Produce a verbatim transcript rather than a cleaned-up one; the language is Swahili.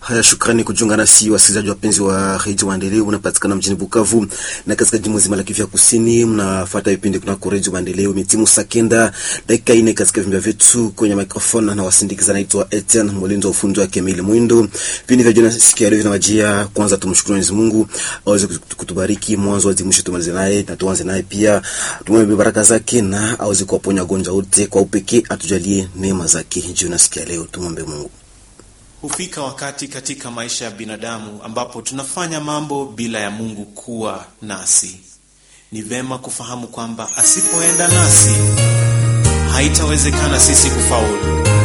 Haya, shukrani kujiunga nasi wasikilizaji wapenzi wa Radio Maendeleo. Unapatikana mjini Bukavu na katika jimbo zima la Kivu Kusini. Mnafuata vipindi kuna Radio Maendeleo mitimu sakenda dakika nne katika vimba vyetu. Kwenye microphone na wasindikiza naitwa Etienne Molindo, ufundi wa Kemili Mwindo. Vini vya jana sikia leo vinawajia. Kwanza tumshukuru Mwenyezi Mungu aweze kutubariki mwanzo hadi mwisho, tumalize naye na tuanze naye pia. Tumwombe baraka zake na aweze kuwaponya wagonjwa wote kwa upekee, atujalie neema zake. Jioni sikia leo tumwombe Mungu. Hufika wakati katika maisha ya binadamu ambapo tunafanya mambo bila ya Mungu kuwa nasi. Ni vema kufahamu kwamba asipoenda nasi haitawezekana sisi kufaulu.